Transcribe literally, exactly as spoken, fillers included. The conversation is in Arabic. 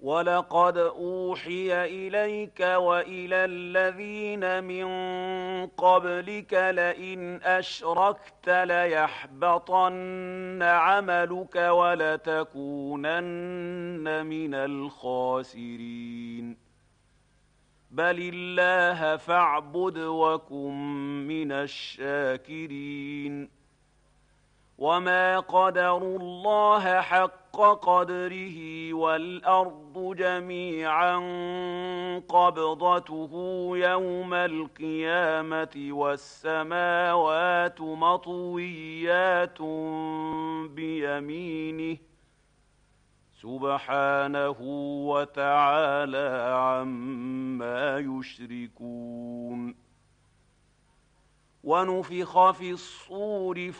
وَلَقَدْ أُوحِيَ إِلَيْكَ وَإِلَى الَّذِينَ مِن قَبْلِكَ لَئِنْ أَشْرَكْتَ لَيَحْبَطَنَّ عَمَلُكَ وَلَتَكُونَنَّ مِنَ الْخَاسِرِينَ بَلِ اللَّهَ فَاعْبُدْ وَكُن مِّنَ الشَّاكِرِينَ وَمَا قَدَرُوا اللَّهَ حَقَّ قَدْرِهِ وَالْأَرْضُ جَمِيعًا قَبْضَتُهُ يَوْمَ الْقِيَامَةِ وَالسَّمَاوَاتُ مَطْوِيَّاتٌ بِيَمِينِهِ سُبْحَانَهُ وَتَعَالَى عَمَّا يُشْرِكُونَ ونفخ في الصور